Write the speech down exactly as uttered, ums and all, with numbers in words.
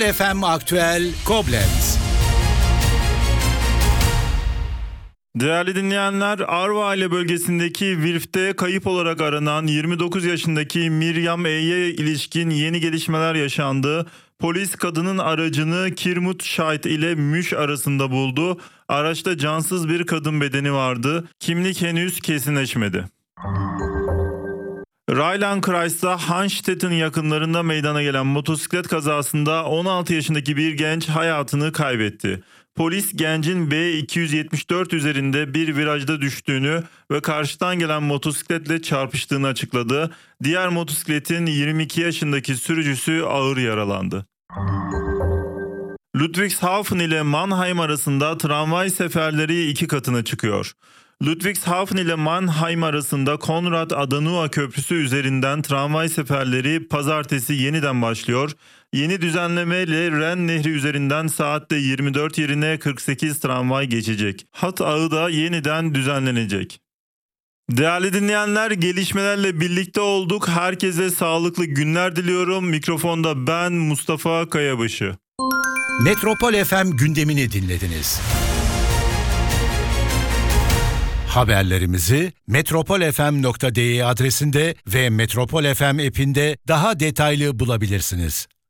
F M Aktüel Koblenz. Değerli dinleyenler, Arvaile bölgesindeki Virf'te kayıp olarak aranan yirmi dokuz yaşındaki Miriam E'ye ilişkin yeni gelişmeler yaşandı. Polis kadının aracını Kirmut Şahit ile Müş arasında buldu. Araçta cansız bir kadın bedeni vardı. Kimlik henüz kesinleşmedi. Rheinland-Kreis'ta Hanstetten yakınlarında meydana gelen motosiklet kazasında on altı yaşındaki bir genç hayatını kaybetti. Polis gencin B iki yüz yetmiş dört üzerinde bir virajda düştüğünü ve karşıdan gelen motosikletle çarpıştığını açıkladı. Diğer motosikletin yirmi iki yaşındaki sürücüsü ağır yaralandı. Ludwigshafen ile Mannheim arasında tramvay seferleri iki katına çıkıyor. Ludwigshafen ile Mannheim arasında Konrad Adenauer Köprüsü üzerinden tramvay seferleri pazartesi yeniden başlıyor. Yeni düzenlemeyle Ren Nehri üzerinden saatte yirmi dört yerine kırk sekiz tramvay geçecek. Hat ağı da yeniden düzenlenecek. Değerli dinleyenler, gelişmelerle birlikte olduk. Herkese sağlıklı günler diliyorum. Mikrofonda ben Mustafa Kayabaşı. Metropol F M gündemini dinlediniz. Haberlerimizi metropol f m nokta d e adresinde ve Metropol F M app'inde daha detaylı bulabilirsiniz.